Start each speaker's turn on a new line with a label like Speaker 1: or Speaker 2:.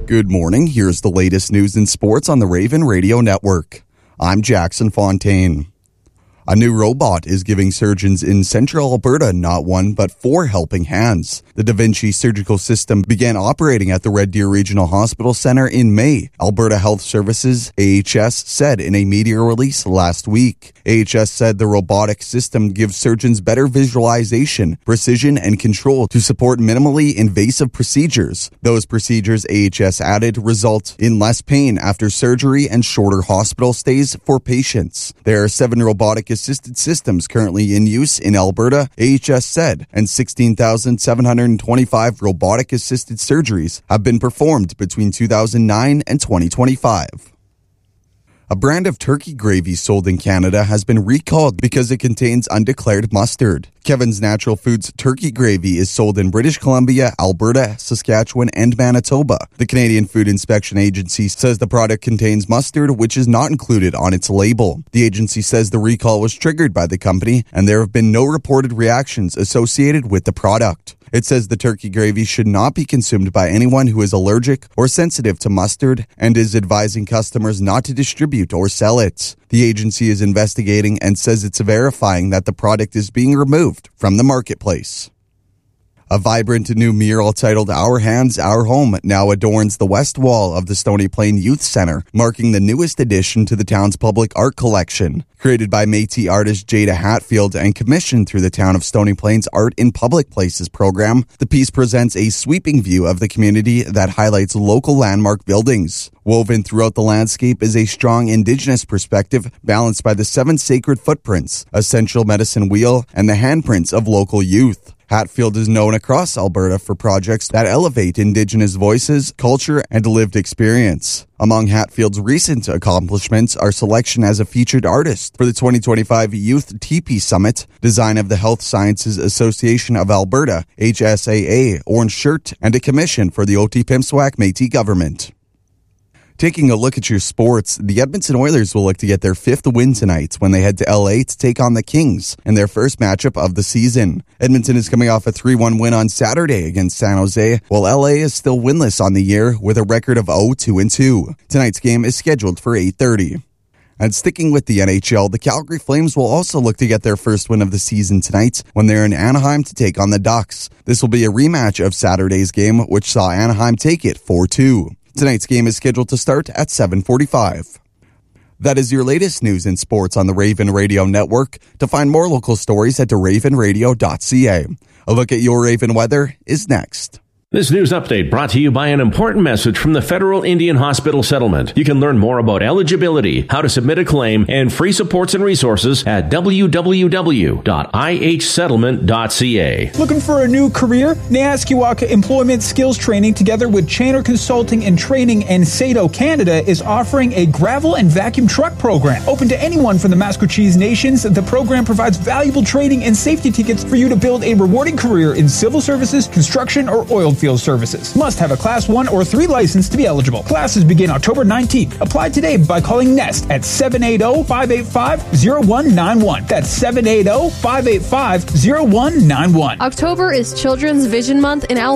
Speaker 1: Good morning. Here's the latest news and sports on the Raven Radio Network. I'm Jackson Fontaine. A new robot is giving surgeons in central Alberta not one, but 4 helping hands. The Da Vinci surgical system began operating at the Red Deer Regional Hospital Centre in May, Alberta Health Services, AHS, said in a media release last week. AHS said the robotic system gives surgeons better visualization, precision, and control to support minimally invasive procedures. Those procedures, AHS added, result in less pain after surgery and shorter hospital stays for patients. There are 7 robotic assisted systems currently in use in Alberta, AHS said, and 16,725 robotic assisted surgeries have been performed between 2009 and 2025. A brand of turkey gravy sold in Canada has been recalled because it contains undeclared mustard. Kevin's Natural Foods turkey gravy is sold in British Columbia, Alberta, Saskatchewan, and Manitoba. The Canadian Food Inspection Agency says the product contains mustard, which is not included on its label. The agency says the recall was triggered by the company, and there have been no reported reactions associated with the product. It says the turkey gravy should not be consumed by anyone who is allergic or sensitive to mustard and is advising customers not to distribute or sell it. The agency is investigating and says it's verifying that the product is being removed from the marketplace. A vibrant new mural titled Our Hands, Our Home now adorns the west wall of the Stony Plain Youth Centre, marking the newest addition to the town's public art collection. Created by Métis artist Jada Hatfield and commissioned through the Town of Stony Plain's Art in Public Places program, the piece presents a sweeping view of the community that highlights local landmark buildings. Woven throughout the landscape is a strong Indigenous perspective balanced by the 7 sacred footprints, a central medicine wheel, and the handprints of local youth. Hatfield is known across Alberta for projects that elevate Indigenous voices, culture, and lived experience. Among Hatfield's recent accomplishments are selection as a featured artist for the 2025 Youth Teepee Summit, design of the Health Sciences Association of Alberta, HSAA, orange shirt, and a commission for the Otipemisiwak Métis government. Taking a look at your sports, the Edmonton Oilers will look to get their 5th win tonight when they head to LA to take on the Kings in their first matchup of the season. Edmonton is coming off a 3-1 win on Saturday against San Jose, while LA is still winless on the year with a record of 0-2-2. Tonight's game is scheduled for 8:30. And sticking with the NHL, the Calgary Flames will also look to get their first win of the season tonight when they're in Anaheim to take on the Ducks. This will be a rematch of Saturday's game, which saw Anaheim take it 4-2. Tonight's game is scheduled to start at 7:45. That is your latest news and sports on the Raven Radio Network. To find more local stories, head to ravenradio.ca. A look at your Raven weather is next.
Speaker 2: This news update brought to you by an important message from the Federal Indian Hospital Settlement. You can learn more about eligibility, how to submit a claim, and free supports and resources at www.ihsettlement.ca.
Speaker 3: Looking for a new career? Neaskiwaka Employment Skills Training, together with Channer Consulting and Training and Sato Canada, is offering a gravel and vacuum truck program. Open to anyone from the Masquercheese Nations, the program provides valuable training and safety tickets for you to build a rewarding career in civil services, construction, or oil field services. Must have a Class 1 or 3 license to be eligible. Classes begin October 19th. Apply today by calling NEST at 780-585-0191. That's 780-585-0191.
Speaker 4: October is Children's Vision Month in Alberta.